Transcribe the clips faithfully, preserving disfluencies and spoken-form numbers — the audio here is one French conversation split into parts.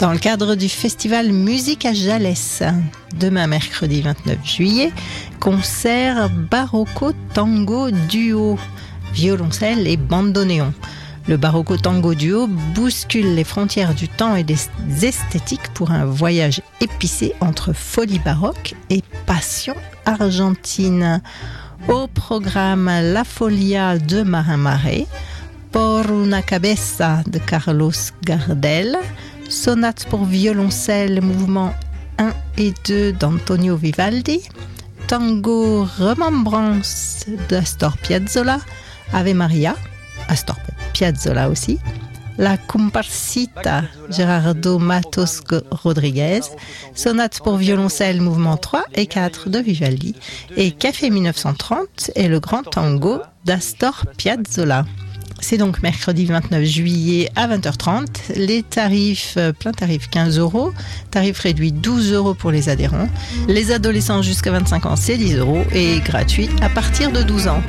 Dans le cadre du festival Musique à Jalès, demain mercredi vingt-neuf juillet, concert Barocco Tango Duo, violoncelle et bandoneon. Le Barocco Tango Duo bouscule les frontières du temps et des esthétiques pour un voyage épicé entre folie baroque et passion argentine. Au programme La Folia de Marin Marais, Por una cabeza de Carlos Gardel, sonate pour violoncelle, mouvements un et deux d'Antonio Vivaldi, tango Remembrance d'Astor Piazzolla, Ave Maria, Astor Piazzolla aussi, La Comparsita, Gerardo Matos Rodriguez, sonate pour violoncelle, mouvements trois et quatre de Vivaldi, et Café dix-neuf cent trente et le grand tango d'Astor Piazzolla. C'est donc mercredi vingt-neuf juillet à vingt heures trente. Les tarifs, plein tarif quinze euros, tarif réduit douze euros pour les adhérents. Les adolescents jusqu'à vingt-cinq ans, c'est dix euros et gratuit à partir de douze ans.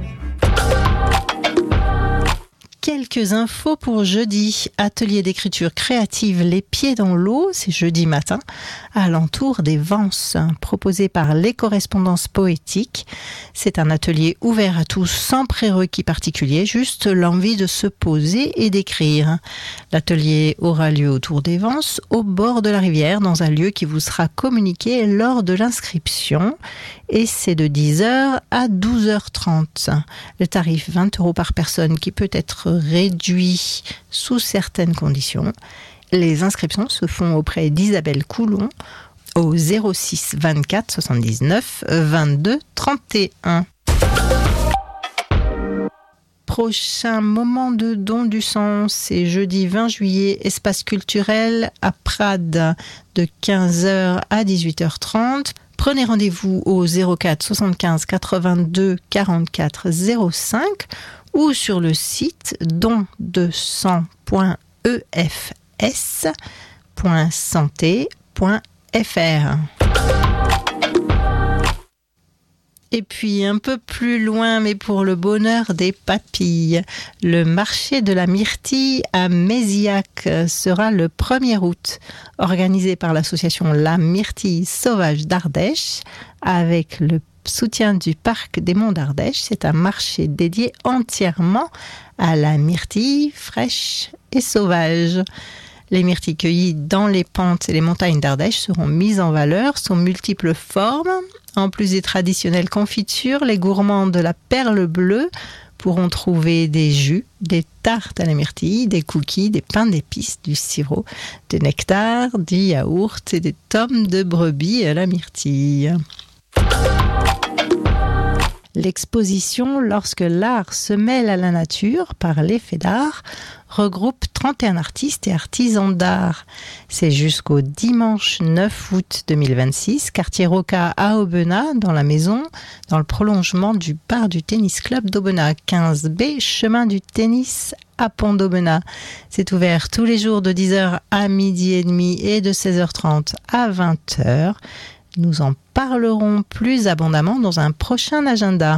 Quelques infos pour jeudi. Atelier d'écriture créative Les Pieds dans l'eau, c'est jeudi matin, à l'entour des Vances, proposé par les correspondances poétiques. C'est un atelier ouvert à tous, sans prérequis particulier, juste l'envie de se poser et d'écrire. L'atelier aura lieu autour des Vances, au bord de la rivière, dans un lieu qui vous sera communiqué lors de l'inscription. Et c'est de dix heures à douze heures trente. Le tarif vingt euros par personne qui peut être réduit sous certaines conditions. Les inscriptions se font auprès d'Isabelle Coulon au zéro six vingt-quatre soixante-dix-neuf vingt-deux trente et un. Prochain moment de don du sang, c'est jeudi vingt juillet, espace culturel à Prades de quinze heures à dix-huit heures trente. Prenez rendez-vous au zéro quatre soixante-quinze quatre-vingt-deux quarante-quatre zéro cinq ou sur le site don de sang point e f s point santé point f r. Et puis un peu plus loin, mais pour le bonheur des papilles, le marché de la myrtille à Mézillac sera le premier août, organisé par l'association La Myrtille Sauvage d'Ardèche, avec le soutien du Parc des Monts d'Ardèche. C'est un marché dédié entièrement à la myrtille fraîche et sauvage. Les myrtilles cueillies dans les pentes et les montagnes d'Ardèche seront mises en valeur sous multiples formes. En plus des traditionnelles confitures, les gourmands de la Perle Bleue pourront trouver des jus, des tartes à la myrtille, des cookies, des pains d'épices, du sirop, du nectar, du yaourt et des tomes de brebis à la myrtille. L'exposition « Lorsque l'art se mêle à la nature » par l'effet d'art regroupe trente et un artistes et artisans d'art. C'est jusqu'au dimanche neuf août deux mille vingt-six, quartier Roca à Aubenas, dans la maison, dans le prolongement du bar du tennis club d'Aubenas, quinze B, chemin du tennis à Pont d'Aubenas. C'est ouvert tous les jours de dix heures à midi et demi et de seize heures trente à vingt heures. Nous en parlerons plus abondamment dans un prochain agenda.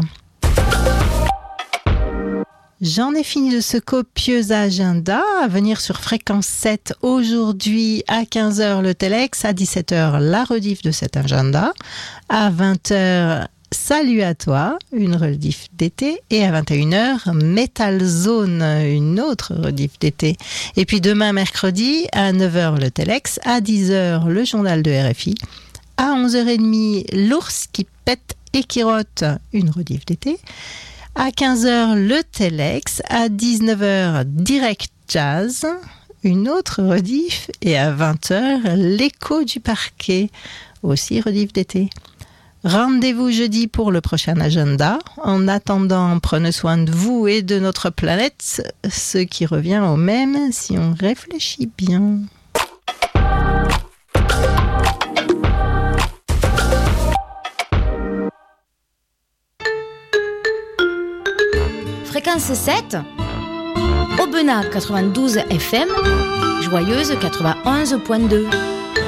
J'en ai fini de ce copieux agenda. À venir sur Fréquence sept aujourd'hui à quinze heures le Telex, à dix-sept heures la rediff de cet agenda, à vingt heures Salut à toi, une rediff d'été, et à vingt et une heures Metal Zone, une autre rediff d'été. Et puis demain mercredi à neuf heures le Telex, à dix heures le journal de R F I, à onze heures trente l'ours qui pète et qui rote, une rediff d'été. À quinze heures, le Telex. À dix-neuf heures, Direct Jazz, une autre rediff. Et à vingt heures, l'écho du parquet, aussi rediff d'été. Rendez-vous jeudi pour le prochain agenda. En attendant, prenez soin de vous et de notre planète, ce qui revient au même si on réfléchit bien. Fréquence sept, Aubenas quatre-vingt-douze F M, Joyeuse quatre-vingt-onze point deux.